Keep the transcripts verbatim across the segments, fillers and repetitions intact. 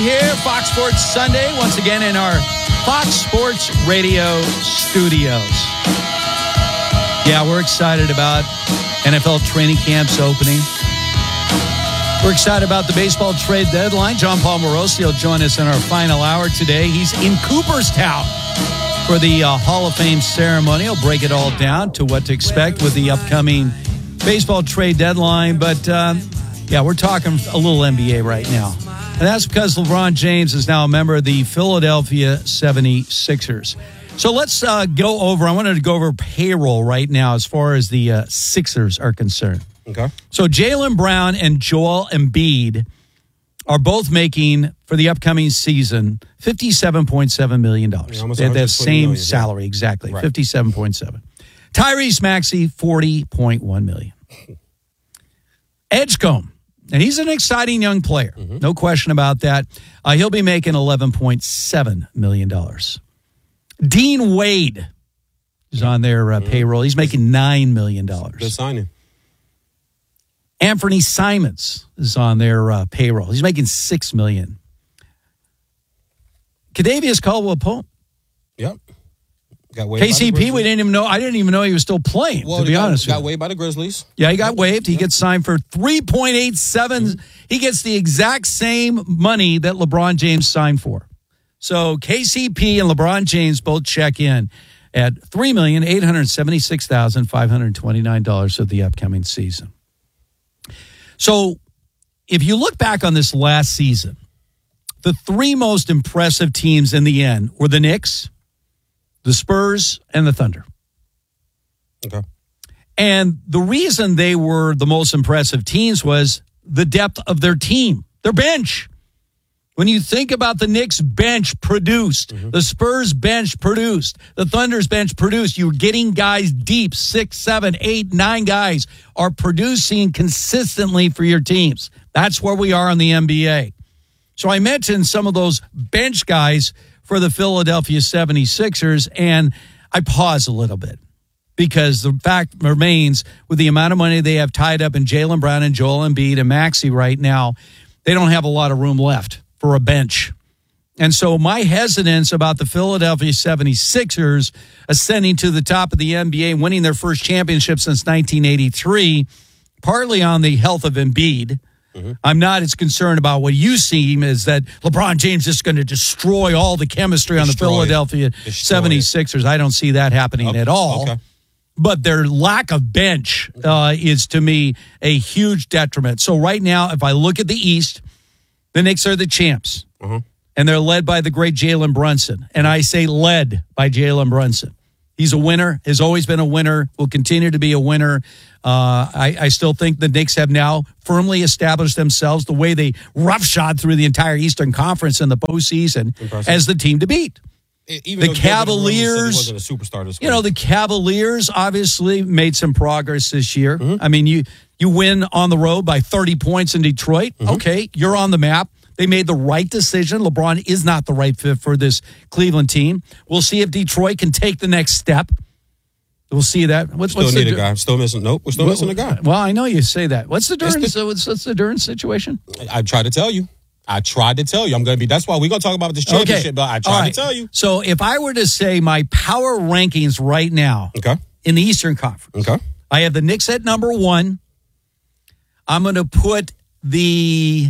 here, Fox Sports Sunday, once again in our Fox Sports Radio studios. Yeah, we're excited about N F L training camps opening. We're excited about the baseball trade deadline. John Paul Morosi will join us in our final hour today. He's in Cooperstown for the uh, Hall of Fame ceremony. He'll break it all down to what to expect with the upcoming baseball trade deadline. But, uh, yeah, we're talking a little N B A right now. And that's because LeBron James is now a member of the Philadelphia seventy-sixers. So let's uh, go over, I wanted to go over payroll right now as far as the uh, Sixers are concerned. Okay. So Jaylen Brown and Joel Embiid are both making, for the upcoming season, fifty-seven point seven million dollars. Yeah, they have the same million, salary, yeah. exactly, right. fifty-seven point seven. Tyrese Maxey, forty point one million dollars. Edgecombe, and he's an exciting young player, mm-hmm. no question about that. Uh, he'll be making eleven point seven million dollars. Dean Wade is on their uh, mm-hmm. payroll. He's making nine million dollars. Good signing. Anthony Simons is on their uh, payroll. He's making six million dollars. Kadavius Caldwell-Pope. Yep. Got waived K C P, we didn't even know. I didn't even know he was still playing, well, to be got, honest got with you. waived by the Grizzlies. Yeah, he got yep. waived. He yep. gets signed for three point eight seven. Mm-hmm. He gets the exact same money that LeBron James signed for. So K C P and LeBron James both check in at three million eight hundred seventy-six thousand five hundred twenty-nine dollars for the upcoming season. So if you look back on this last season, the three most impressive teams in the end were the Knicks, the Spurs, and the Thunder. Okay. And the reason they were the most impressive teams was the depth of their team, their bench. When you think about the Knicks bench produced, mm-hmm. the Spurs bench produced, the Thunder's bench produced, you're getting guys deep, six, seven, eight, nine guys are producing consistently for your teams. That's where we are in the N B A. So I mentioned some of those bench guys for the Philadelphia seventy-sixers, and I pause a little bit because the fact remains with the amount of money they have tied up in Jaylen Brown and Joel Embiid and Maxey right now, they don't have a lot of room left for a bench. And so my hesitance about the Philadelphia seventy-sixers ascending to the top of the N B A and winning their first championship since nineteen eighty-three, partly on the health of Embiid. Mm-hmm. I'm not as concerned about what you seem is that LeBron James is going to destroy all the chemistry on destroy the Philadelphia it. seventy-sixers. It. I don't see that happening okay. at all. Okay. But their lack of bench uh, is, to me, a huge detriment. So right now, if I look at the East, the Knicks are the champs, uh-huh. and they're led by the great Jalen Brunson. And I say led by Jalen Brunson. He's a winner, has always been a winner, will continue to be a winner. Uh, I, I still think the Knicks have now firmly established themselves the way they roughshod through the entire Eastern Conference in the postseason Impressive. As the team to beat. Even the Cavaliers, wasn't a superstar this you know, the Cavaliers obviously made some progress this year. Mm-hmm. I mean, you you win on the road by thirty points in Detroit. Mm-hmm. Okay, you're on the map. They made the right decision. LeBron is not the right fit for this Cleveland team. We'll see if Detroit can take the next step. We'll see that. What's, still what's need the, a guy. Still missing. Nope, we're still well, missing a guy. Well, I know you say that. What's the Durant? The, what's, what's the Durant situation? I, I tried to tell you. I tried to tell you. I'm going to be. That's why we're going to talk about this championship. Okay. But I tried right. to tell you. So if I were to say my power rankings right now, okay, in the Eastern Conference, okay, I have the Knicks at number one. I'm going to put the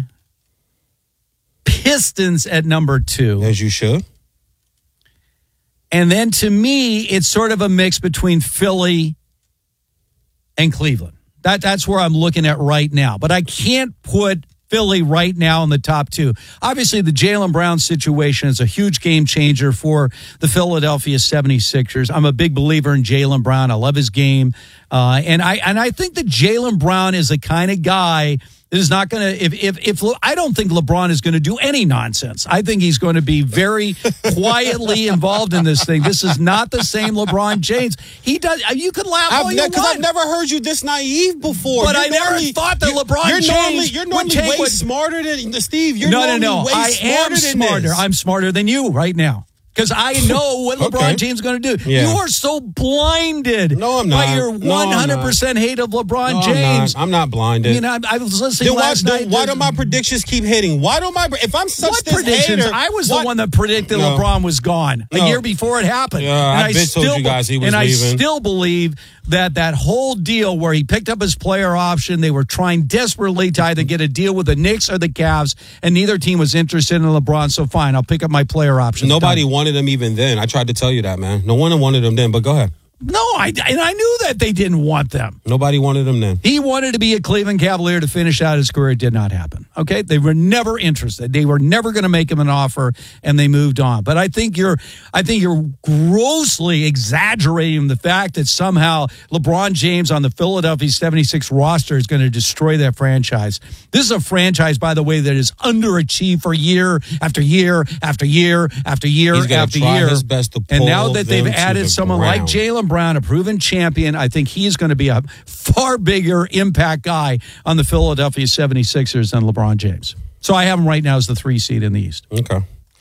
Pistons at number two, as you should. And then to me, it's sort of a mix between Philly and Cleveland. That that's where I'm looking at right now. But I can't put Philly right now in the top two. Obviously, the Jaylen Brown situation is a huge game changer for the Philadelphia seventy-sixers. I'm a big believer in Jaylen Brown. I love his game. Uh, and I and I think that Jaylen Brown is the kind of guy that is not going to, if, if, if, I don't think LeBron is going to do any nonsense. I think he's going to be very quietly involved in this thing. This is not the same LeBron James. He does, you could laugh all you want. Because I've never heard you this naive before. But you're I never normally, thought that LeBron you're James normally, You're normally way what, what, smarter than, Steve. You're no, normally no, no. way I smarter am than smarter. this. I'm smarter than you right now. because I know what LeBron Okay. James is going to do. Yeah. You are so blinded No, I'm by not. your No, I'm one hundred percent hate of LeBron No, I'm James. not. I'm not blinded. You know, I, I was listening Then why, last then night. why do my predictions keep hitting? Why do my if I'm such What this predictions? hater, I was what- the one that predicted No. LeBron was gone a No. year before it happened. Yeah, and I've been told you guys he was and I leaving. still believe that that whole deal where he picked up his player option, they were trying desperately to either get a deal with the Knicks or the Cavs, and neither team was interested in LeBron. So fine, I'll pick up my player option. Nobody Done. wanted him even then. I tried to tell you that, man. No one wanted him then. But go ahead. No, I and I knew that they didn't want them. Nobody wanted him then. He wanted to be a Cleveland Cavalier to finish out his career. It did not happen. Okay. They were never interested. They were never going to make him an offer, and they moved on. But I think you're I think you're grossly exaggerating the fact that somehow LeBron James on the Philadelphia seventy-six roster is going to destroy that franchise. This is a franchise, by the way, that is underachieved for year after year after year after year He's gonna after try year. his best to And pull now that they've them to added the someone like ground. Jaylen Brown, a proven champion, I think he's going to be a far bigger impact guy on the Philadelphia seventy-sixers than LeBron James. So I have him right now as the three seed in the East. Okay.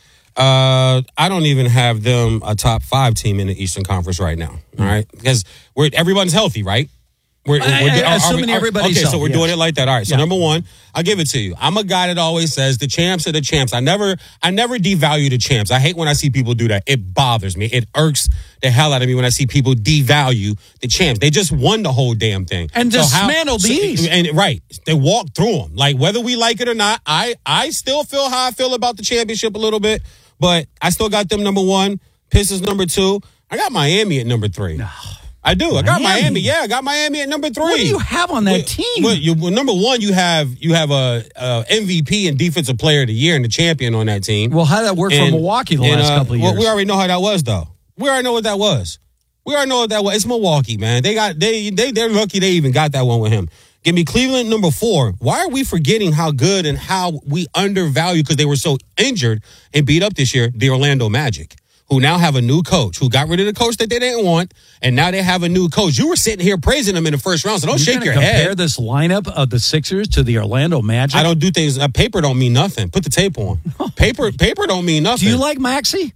Uh, I don't even have them a top five team in the Eastern Conference right now. All right, because we're everyone's healthy, right? We're, I- I- are- are assuming we- are- everybody's okay. So healthy, we're doing yes. it like that. All right. So Yeah. number one, I'll give it to you. I'm a guy that always says the champs are the champs. I never, I never devalue the champs. I hate when I see people do that. It bothers me. It irks the hell out of me when I see people devalue the champs. They just won the whole damn thing And So how- dismantled the so- East. And right, they walked through them. Like whether we like it or not, I I still feel how I feel about the championship a little bit, but I still got them number one. Pistons number two. I got Miami at number three. I do. I got Miami? Miami. Yeah, I got Miami at number three. What do you have on that Well, team? Well, you, well, number one, you have you have a, a M V P and Defensive Player of the Year and the champion on that team. Well, how did that work for And- Milwaukee the and, last uh, couple of years? Well, we already know how that was, though. We already know what that was. We already know what that was. It's Milwaukee, man. They got they they they're lucky they even got that one with him. Give me Cleveland number four. Why are we forgetting how good and how we undervalue because they were so injured and beat up this year? The Orlando Magic, who now have a new coach, who got rid of the coach that they didn't want, and now they have a new coach. You were sitting here praising them in the first round, so don't You're shake gonna your compare head. this lineup of the Sixers to the Orlando Magic? I don't do things. Uh, paper don't mean nothing. Put the tape on. Paper, paper don't mean nothing. Do you like Maxey?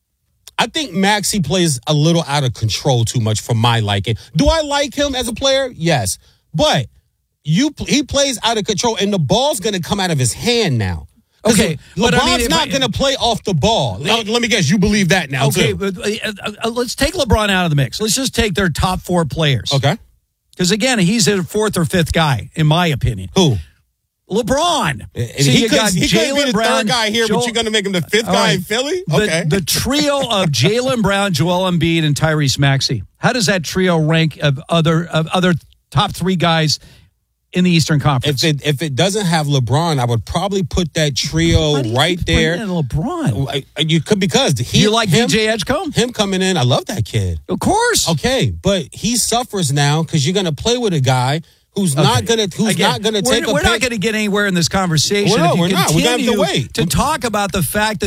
I think Maxey plays a little out of control too much for my liking. Do I like him as a player? Yes, but you he plays out of control, and the ball's going to come out of his hand now. 'Cause Okay, but LeBron's I mean, if not I- going to play off the ball. Now, let me guess, you believe that now Okay, too? but uh, uh, let's take LeBron out of the mix. Let's just take their top four players. Okay, Because again, he's a fourth or fifth guy, in my opinion. who? LeBron. And So he you could, got he could be Jaylen the Brown, third guy here, Joel- but you're going to make him the fifth All guy right. in Philly? The- Okay. The, trio of Jaylen Brown, Joel Embiid, and Tyrese Maxey. How does that trio rank of other of other top three guys in the Eastern Conference? if it if it doesn't have LeBron, I would probably put that trio Why do you right keep there. putting in LeBron. I- I- You could because Do he you like him, D J Edgecombe? him coming in. I love that kid. Of course. Okay, but he suffers now because you're going to play with a guy who's not going to who's Again, not going to we're- take a We're not pick. going to get anywhere in this conversation. Well, no, if you we're not. We're gonna have to continue wait. to talk about the fact that